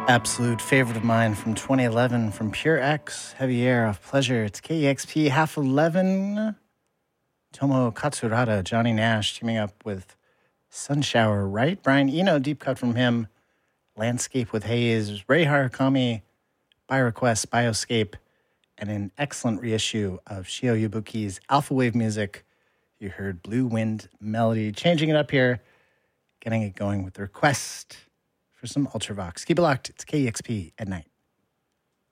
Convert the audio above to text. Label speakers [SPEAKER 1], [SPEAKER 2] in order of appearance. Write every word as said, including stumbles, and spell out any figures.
[SPEAKER 1] Absolute favorite of mine from twenty eleven from Pure X, Heavy Air of Pleasure. It's K E X P half eleven. Tomo Katsurada, Johnny Nash teaming up with Sunshower, right? Brian Eno, deep cut from him. Landscape with Haze, Ray Harakami, by request, Bioscape, and an excellent reissue of Shio Yubuki's Alpha Wave music. You heard Blue Wind Melody, changing it up here, getting it going with the request for some Ultravox. Keep it locked. It's K E X P at night.